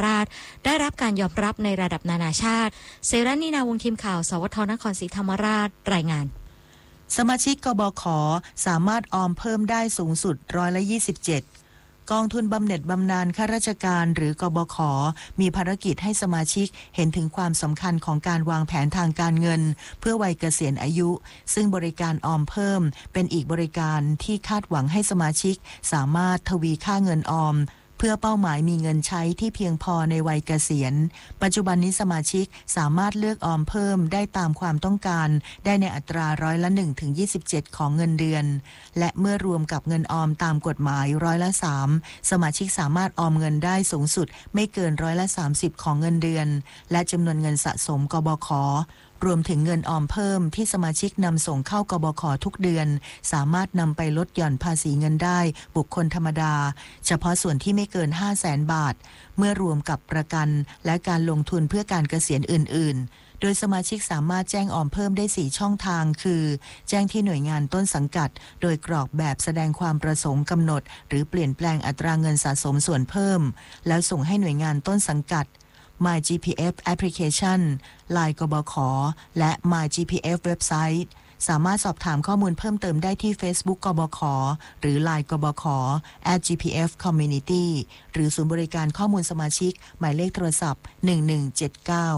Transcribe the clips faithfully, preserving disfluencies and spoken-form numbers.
ราชได้รับการยอมรับในระดับนานาชาติเสรณีนาวงศ์ทีมข่าวสวทนครศรีธรรมราชรายงานสมาชิกกบข.สามารถออมเพิ่มได้สูงสุดร้อยละยี่สิบเจ็ดกองทุนบำเหน็จบำนาญข้าราชการหรือกบข.มีภารกิจให้สมาชิกเห็นถึงความสำคัญของการวางแผนทางการเงินเพื่อวัยเกษียณอายุซึ่งบริการออมเพิ่มเป็นอีกบริการที่คาดหวังให้สมาชิกสามารถทวีค่าเงินออมเพื่อเป้าหมายมีเงินใช้ที่เพียงพอในวัยเกษียณปัจจุบันนี้สมาชิกสามารถเลือกออมเพิ่มได้ตามความต้องการได้ในอัตราร้อยละ หนึ่งถึงยี่สิบเจ็ด ของเงินเดือนและเมื่อรวมกับเงินออมตามกฎหมายร้อยละ สามสมาชิกสามารถออมเงินได้สูงสุดไม่เกินร้อยละ สามสิบ ของเงินเดือนและจำนวนเงินสะสมกบข.รวมถึงเงินออมเพิ่มที่สมาชิกนำส่งเข้ากบข.ทุกเดือนสามารถนำไปลดหย่อนภาษีเงินได้บุคคลธรรมดาเฉพาะส่วนที่ไม่เกิน ห้าแสน บาทเมื่อรวมกับประกันและการลงทุนเพื่อการเกษียณอื่นๆโดยสมาชิกสามารถแจ้งออมเพิ่มได้สี่ช่องทางคือแจ้งที่หน่วยงานต้นสังกัดโดยกรอกแบบแสดงความประสงค์กำหนดหรือเปลี่ยนแปลงอัตราเงินสะสมส่วนเพิ่มแล้วส่งให้หน่วยงานต้นสังกัดMy จี พี เอฟ Application ไลน์ กบข.และ My จี พี เอฟ Website สามารถสอบถามข้อมูลเพิ่มเติมได้ที่ Facebook กบข.หรือ ไลน์ กบข. แอท จี พี เอฟ Community หรือศูนย์บริการข้อมูลสมาชิกหมายเลขโทรศัพท์หนึ่งหนึ่งเจ็ดเก้า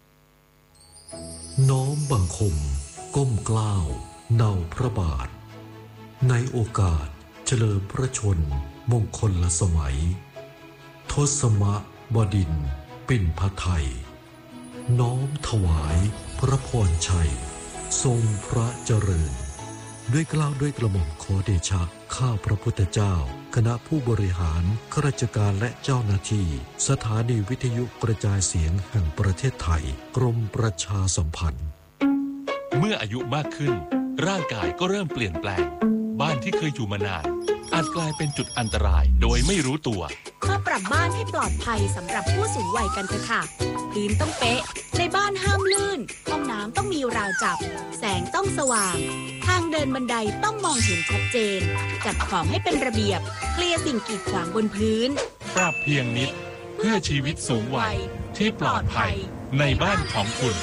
น้อมบังคมก้มเกล้าเนาพระบาทในโอกาสเฉลิมพระชนมงคลละสมัยทศมบดินทร์ปิ่นพไทยน้อมถวายพระพรชัยทรงพระเจริญด้วยเกล้าด้วยกระหม่อมขอเดชะข้าพระพุทธเจ้าคณะผู้บริหารข้าราชการและเจ้าหน้าที่สถานีวิทยุกระจายเสียงแห่งประเทศไทยกรมประชาสัมพันธ์เมื่ออายุมากขึ้นร่างกายก็เริ่มเปลี่ยนแปลงบ้านที่เคยอยู่มานานอาจกลายเป็นจุดอันตรายโดยไม่รู้ตัวมาปรับบ้านให้ปลอดภัยสำหรับผู้สูงวัยกันเถอะค่ะพื้นต้องเป๊ะในบ้านห้ามลื่นห้องน้ำต้องมีราวจับแสงต้องสว่างทางเดินบันไดต้องมองเห็นชัดเจนจัดของให้เป็นระเบียบเคลียร์สิ่งกีดขวางบนพื้นปรับเพียงนิดเพื่อชีวิตสูงวัยที่ปลอดภัยในบ้านของคุณ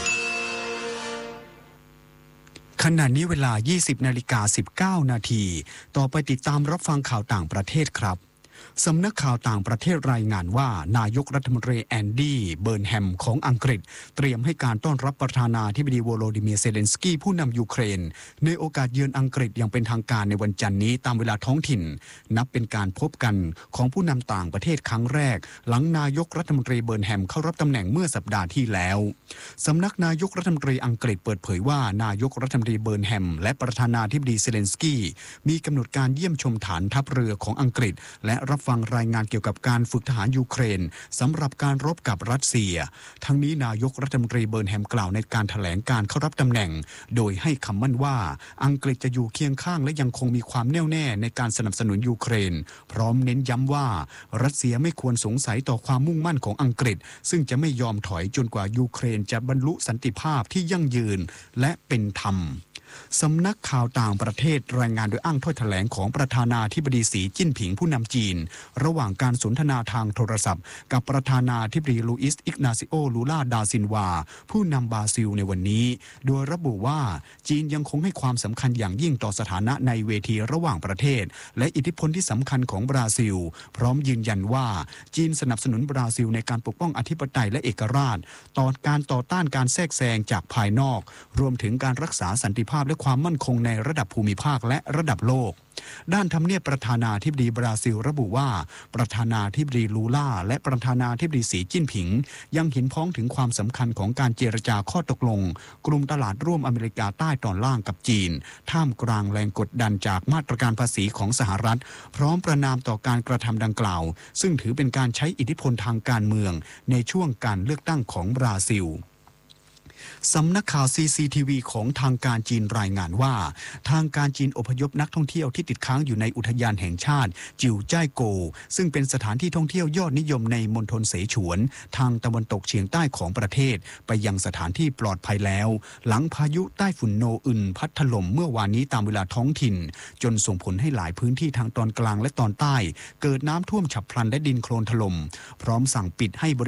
ขณะนี้เวลา ยี่สิบนาฬิกาสิบเก้านาทีต่อไปติดตามรับฟังข่าวต่างประเทศครับสำนักข่าวต่างประเทศรายงานว่านายกรัฐมนตรีแอนดี้เบิร์นแฮมของอังกฤษเตรียมให้การต้อนรับประธานาธิบดีโวโลดิเมียร์เซเลนสกี้ผู้นำยูเครนในโอกาสเยือนอังกฤษอย่างเป็นทางการในวันจันทร์นี้ตามเวลาท้องถิ่นนับเป็นการพบกันของผู้นำต่างประเทศครั้งแรกหลังนายกรัฐมนตรีเบิร์นแฮมเข้ารับตำแหน่งเมื่อสัปดาห์ที่แล้วสำนักนายกรัฐมนตรีอังกฤษเปิดเผยว่านายกรัฐมนตรีเบิร์นแฮมและประธานาธิบดีเซเลนสกี้มีกำหนดการเยี่ยมชมฐานทัพเรือของอังกฤษและรับฟังรายงานเกี่ยวกับการฝึกทหารยูเครนสำหรับการรบกับรัสเซียทั้งนี้นายกรัฐมนตรีเบิร์นแฮมกล่าวในการแถลงการเข้ารับตำแหน่งโดยให้คำมั่นว่าอังกฤษจะอยู่เคียงข้างและยังคงมีความแน่วแน่ในการสนับสนุนยูเครนพร้อมเน้นย้ำว่ารัสเซียไม่ควรสงสัยต่อความมุ่งมั่นของอังกฤษซึ่งจะไม่ยอมถอยจนกว่ายูเครนจะบรรลุสันติภาพที่ยั่งยืนและเป็นธรรมสำนักข่าวต่างประเทศรายงานโดยอ้างถ้อยแถลงของประธานาธิบดีสีจิ้นผิงผู้นำจีนระหว่างการสนทนาทางโทรศัพท์กับประธานาธิบดีลูอิสอิกนาซิโอลูลาดาซินวาผู้นำบราซิลในวันนี้โดยระบุว่าจีนยังคงให้ความสำคัญอย่างยิ่งต่อสถานะในเวทีระหว่างประเทศและอิทธิพลที่สำคัญของบราซิลพร้อมยืนยันว่าจีนสนับสนุนบราซิลในการปกป้องอธิปไตยและเอกราชต่อการต่อต้านการแทรกแซงจากภายนอกรวมถึงการรักษาสันติภาพและความมั่นคงในระดับภูมิภาคและระดับโลกด้านทำเนียบประธานาธิบดีบราซิลระบุว่าประธานาธิบดีลูล่าและประธานาธิบดีสีจิ้นผิงยังเห็นพ้องถึงความสำคัญของการเจรจาข้อตกลงกลุ่มตลาดร่วมอเมริกาใต้ตอนล่างกับจีนท่ามกลางแรงกดดันจากมาตรการภาษีของสหรัฐพร้อมประณามต่อการกระทำดังกล่าวซึ่งถือเป็นการใช้อิทธิพลทางการเมืองในช่วงการเลือกตั้งของบราซิลสำนักข่าว ซี ซี ที วี ของทางการจีนรายงานว่าทางการจีนอพยพนักท่องเที่ยวที่ติดค้างอยู่ในอุทยานแห่งชาติจิวจ้ายโกวซึ่งเป็นสถานที่ท่องเที่ยวยอดนิยมในมณฑลเสฉวนทางตะวันตกเฉียงใต้ของประเทศไปยังสถานที่ปลอดภัยแล้วหลังพายุใต้ฝุ่นโนอึนพัดถล่มเมื่อวานนี้ตามเวลาท้องถิ่นจนส่งผลให้หลายพื้นที่ทางตอนกลางและตอนใต้เกิดน้ำท่วมฉับพลันและดินโคลนถล่มพร้อมสั่งปิดให้